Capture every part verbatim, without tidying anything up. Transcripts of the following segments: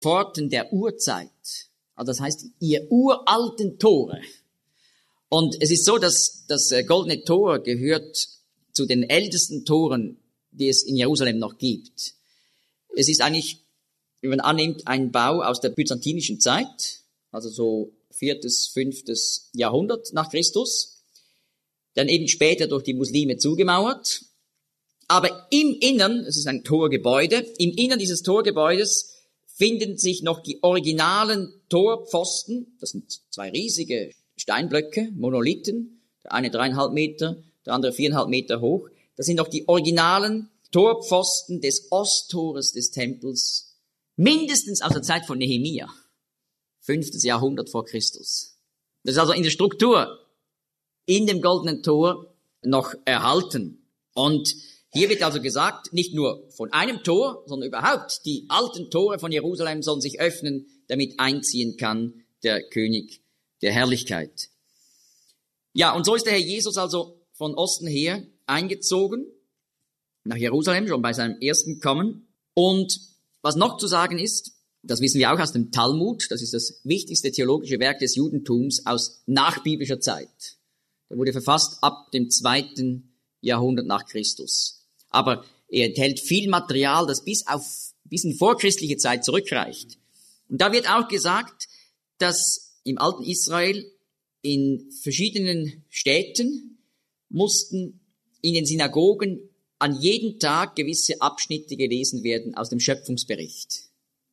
Pforten der Urzeit. Also das heißt, ihr uralten Tore. Und es ist so, dass das Goldene Tor gehört zu den ältesten Toren, die es in Jerusalem noch gibt. Es ist eigentlich, wie man annimmt, ein Bau aus der byzantinischen Zeit, also so viertes, fünftes Jahrhundert nach Christus, dann eben später durch die Muslime zugemauert. Aber im Innern, es ist ein Torgebäude, im Innern dieses Torgebäudes finden sich noch die originalen Torpfosten. Das sind zwei riesige Steinblöcke, Monolithen, der eine dreieinhalb Meter, der andere viereinhalb Meter hoch. Das sind noch die originalen Torpfosten des Osttores des Tempels, mindestens aus der Zeit von Nehemia, fünftes Jahrhundert vor Christus. Das ist also in der Struktur in dem Goldenen Tor noch erhalten. Und hier wird also gesagt, nicht nur von einem Tor, sondern überhaupt die alten Tore von Jerusalem sollen sich öffnen, damit einziehen kann der König der Herrlichkeit. Ja, und so ist der Herr Jesus also von Osten her eingezogen nach Jerusalem, schon bei seinem ersten Kommen. Und was noch zu sagen ist, das wissen wir auch aus dem Talmud, das ist das wichtigste theologische Werk des Judentums aus nachbiblischer Zeit. Der wurde verfasst ab dem zweiten Jahrhundert nach Christus. Aber er enthält viel Material, das bis auf, bis in vorchristliche Zeit zurückreicht. Und da wird auch gesagt, dass im alten Israel in verschiedenen Städten mussten in den Synagogen an jedem Tag gewisse Abschnitte gelesen werden aus dem Schöpfungsbericht.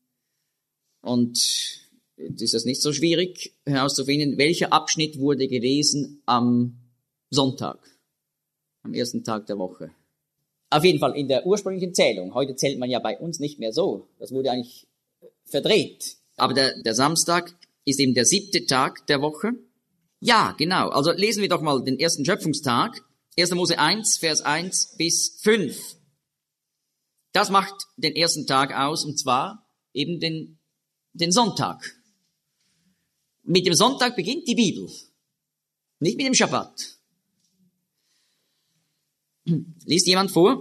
Und es ist das nicht so schwierig herauszufinden, welcher Abschnitt wurde gelesen am Sonntag, am ersten Tag der Woche. Auf jeden Fall in der ursprünglichen Zählung. Heute zählt man ja bei uns nicht mehr so. Das wurde eigentlich verdreht. Aber der, der Samstag ist eben der siebte Tag der Woche. Ja, genau. Also lesen wir doch mal den ersten Schöpfungstag. erster Mose eins, Vers eins bis fünf. Das macht den ersten Tag aus, und zwar eben den, den Sonntag. Mit dem Sonntag beginnt die Bibel, nicht mit dem Schabbat. Liest jemand vor?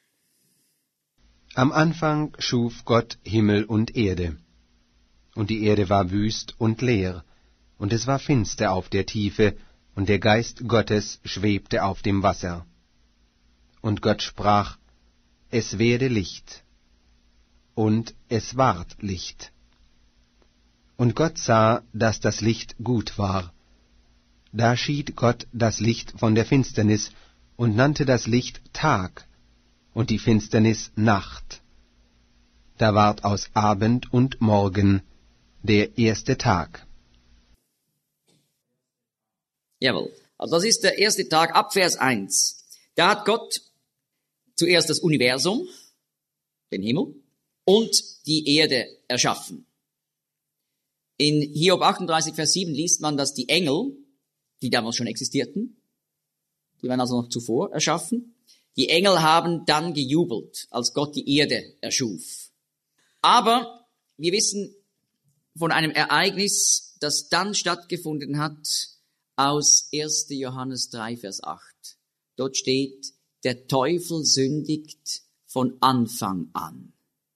Am Anfang schuf Gott Himmel und Erde. Und die Erde war wüst und leer, und es war finster auf der Tiefe, und der Geist Gottes schwebte auf dem Wasser. Und Gott sprach, es werde Licht. Und es ward Licht. Und Gott sah, dass das Licht gut war. Da schied Gott das Licht von der Finsternis und nannte das Licht Tag und die Finsternis Nacht. Da ward aus Abend und Morgen der erste Tag. Jawohl. Also das ist der erste Tag ab Vers eins. Da hat Gott zuerst das Universum, den Himmel, und die Erde erschaffen. In Hiob achtunddreißig, Vers sieben liest man, dass die Engel, die damals schon existierten, die waren also noch zuvor erschaffen, die Engel haben dann gejubelt, als Gott die Erde erschuf. Aber wir wissen von einem Ereignis, das dann stattgefunden hat, aus erster Johannes drei, Vers acht. Dort steht, der Teufel sündigt von Anfang an.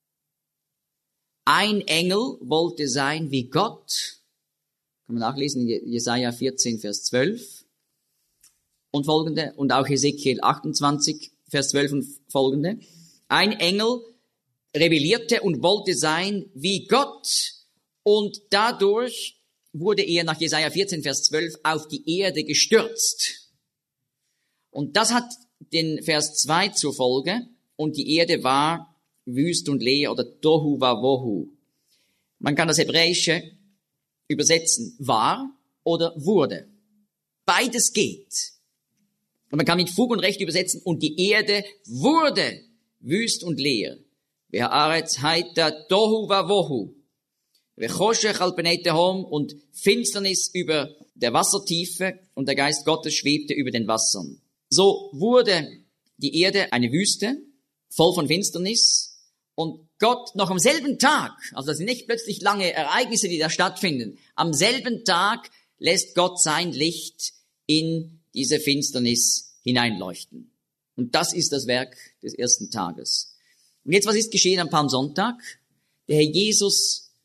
Ein Engel wollte sein wie Gott. Kann man nachlesen in Jesaja vierzehn, Vers zwölf und folgende, und auch Hesekiel achtundzwanzig, Vers zwölf und folgende. Ein Engel rebellierte und wollte sein wie Gott, und dadurch wurde er nach Jesaja vierzehn, Vers zwölf auf die Erde gestürzt. Und das hat den Vers zwei zur Folge, und die Erde war wüst und leer, oder Tohu Wabohu. Man kann das Hebräische übersetzen, war oder wurde. Beides geht. Und man kann mit Fug und Recht übersetzen, und die Erde wurde wüst und leer. Ve'haaretz haita Tohu Wabohu. Ve'choshech al pnei tehom, und Finsternis über der Wassertiefe, und der Geist Gottes schwebte über den Wassern. So wurde die Erde eine Wüste, voll von Finsternis, und Gott noch am selben Tag, also das sind nicht plötzlich lange Ereignisse, die da stattfinden, am selben Tag lässt Gott sein Licht in diese Finsternis hineinleuchten. Und das ist das Werk des ersten Tages. Und jetzt, was ist geschehen am Palmsonntag? Der Herr Jesus